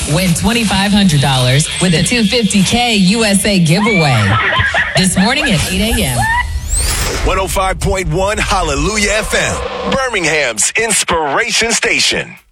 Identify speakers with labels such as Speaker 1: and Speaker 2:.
Speaker 1: Win $2,500 with a $250K USA giveaway. This morning at 8 a.m.
Speaker 2: 105.1 Hallelujah FM, Birmingham's inspiration station.